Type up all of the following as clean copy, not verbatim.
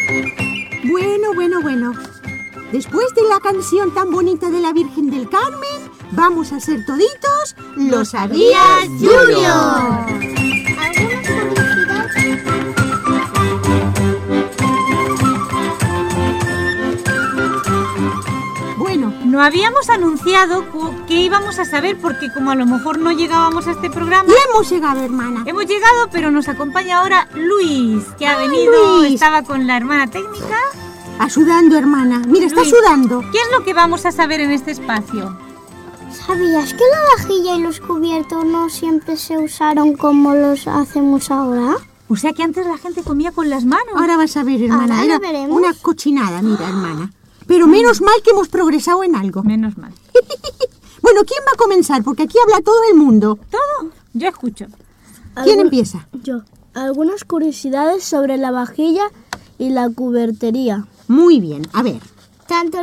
Bueno. Después de la canción tan bonita de la Virgen del Carmen, vamos a ser toditos ¿Lo sabías, Junior? Bueno, no habíamos anunciado que íbamos a saber porque como a lo mejor no llegábamos a este programa... ya hemos llegado, hermana. Hemos llegado, pero nos acompaña ahora Luis, que ha venido, Luis. Estaba con la hermana técnica. Sudando, hermana. Mira, está Luis, sudando. ¿Qué es lo que vamos a saber en este espacio? ¿Sabías que la vajilla y los cubiertos no siempre se usaron como los hacemos ahora? O sea que antes la gente comía con las manos. Ahora vas a ver, hermana. Ahora lo Era veremos. una cochinada, mira, hermana. Pero menos mal que hemos progresado en algo. Menos mal. Bueno, ¿quién va a comenzar? Porque aquí habla todo el mundo. ¿Todo? Yo escucho. ¿Quién empieza? Yo. Algunas curiosidades sobre la vajilla y la cubertería. Muy bien, a ver. Tanto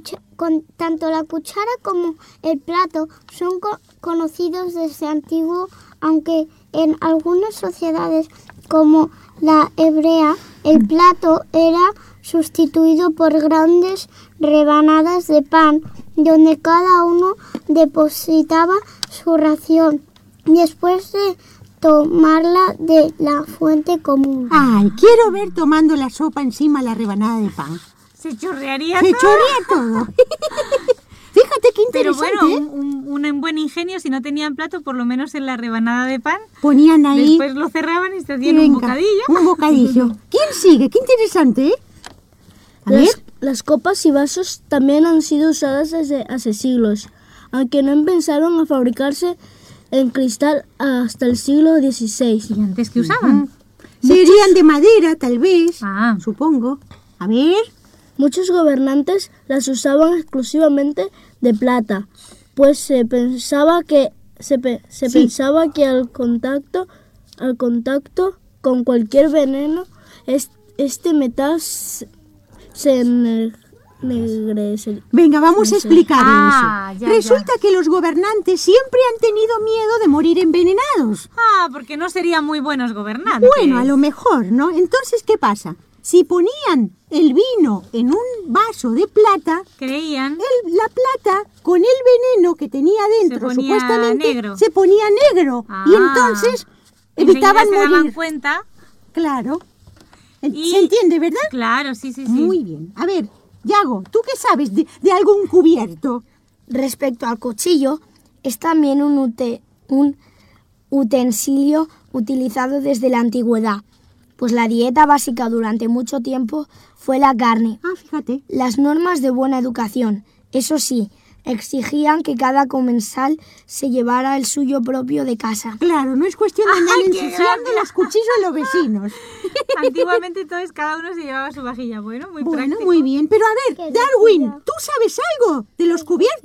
la cuchara como el plato son conocidos desde antiguo, aunque en algunas sociedades como la hebrea, el plato era sustituido por grandes rebanadas de pan, donde cada uno depositaba su ración después de tomarla de la fuente común. Ay, quiero ver tomando la sopa encima la rebanada de pan. Se chorrearía Se todo. chorrea todo. Fíjate qué Pero interesante. bueno, un buen ingenio, si no tenían plato, por lo menos en la rebanada de pan, Ponían ahí. después lo cerraban y se hacían un venga, bocadillo. Un bocadillo. ¿Quién sigue? Qué interesante, ¿eh? A ver. Las copas y vasos también han sido usadas desde hace siglos, aunque no empezaron a fabricarse en cristal hasta el siglo XVI. ¿Y antes qué usaban? Serían de madera, tal vez. Ah. Supongo. A ver. Muchos gobernantes las usaban exclusivamente de plata, pues se pensaba que al contacto con cualquier veneno este metal se ennegrecería. Venga, vamos a explicarle eso. Ya, Resulta que los gobernantes siempre han tenido miedo de morir envenenados. Porque no serían muy buenos gobernantes. Bueno, a lo mejor, ¿no? Entonces, ¿qué pasa? Si ponían el vino en un vaso de plata, Creían. la plata con el veneno que tenía dentro, Se ponía supuestamente, negro. se ponía negro. Y entonces evitaban Enseguida se daban morir. cuenta. Claro. Y- ¿Se entiende, verdad? Claro, sí. Muy bien. A ver, Yago, ¿tú qué sabes de algún cubierto? Respecto al cuchillo, es también un utensilio utilizado desde la antigüedad, pues la dieta básica durante mucho tiempo fue la carne. Fíjate. Las normas de buena educación, eso sí, exigían que cada comensal se llevara el suyo propio de casa. Claro, no es cuestión de andar ¡Ay, qué ensuciando gracia! los cuchillos a los vecinos. Antiguamente entonces cada uno se llevaba su vajilla. Bueno, muy Bueno, práctico. muy bien. Pero a ver, Darwin, ¿tú sabes algo de los cubiertos?